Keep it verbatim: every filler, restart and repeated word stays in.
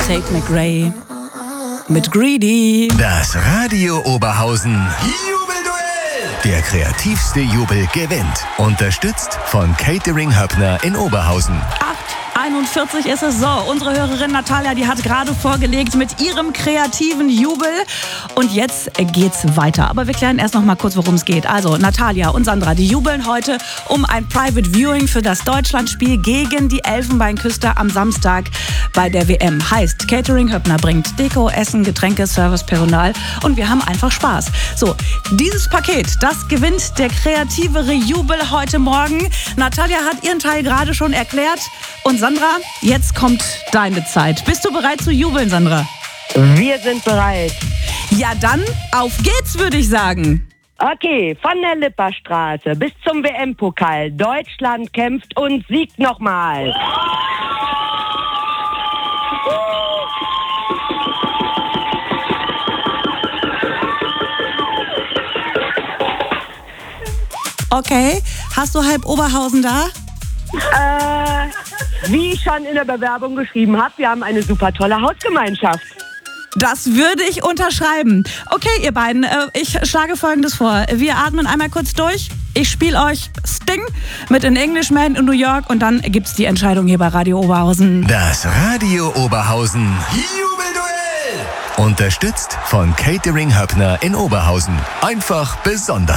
Tate McRae mit Greedy. Das Radio Oberhausen Jubelduell. Der kreativste Jubel gewinnt. Unterstützt von Catering Höppner in Oberhausen. einundvierzig ist es so. Unsere Hörerin Natalia, die hat gerade vorgelegt mit ihrem kreativen Jubel. Und jetzt geht's weiter. Aber wir klären erst noch mal kurz, worum es geht. Also Natalia und Sandra, die jubeln heute um ein Private Viewing für das Deutschlandspiel gegen die Elfenbeinküste am Samstag bei der W M. Heißt, Catering Höppner bringt Deko, Essen, Getränke, Service, Personal und wir haben einfach Spaß. So, dieses Paket, das gewinnt der kreativere Jubel heute Morgen. Natalia hat ihren Teil gerade schon erklärt. Und Sandra, jetzt kommt deine Zeit. Bist du bereit zu jubeln, Sandra? Wir sind bereit. Ja, dann auf geht's, würde ich sagen. Okay, von der Lipperstraße bis zum W M-Pokal. Deutschland kämpft und siegt nochmal. Okay, hast du halb Oberhausen da? Äh, wie ich schon in der Bewerbung geschrieben habe, wir haben eine super tolle Hausgemeinschaft. Das würde ich unterschreiben. Okay, ihr beiden, äh, ich schlage Folgendes vor. Wir atmen einmal kurz durch. Ich spiele euch Sting mit An Englishman in New York und dann gibt's die Entscheidung hier bei Radio Oberhausen. Das Radio Oberhausen Jubelduell. Unterstützt von Catering Höppner in Oberhausen. Einfach besonders.